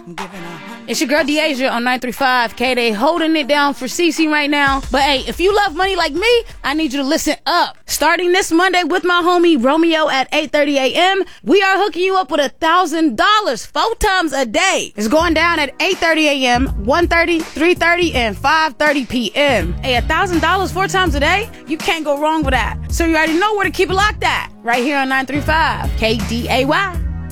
It's your girl Deasia on 935 K. They holding it down for CC right now. But hey, if you love money like me, I need you to listen up. Starting this Monday with my homie Romeo at 8:30 a.m., we are hooking you up with $1,000 4 times a day. It's going down at 8:30 a.m., 1:30, 3:30, and 5:30 p.m. Hey, $1,000 4 times a day? You can't go wrong with that. So you already know where to keep it locked at. Right here on 935 KDAY.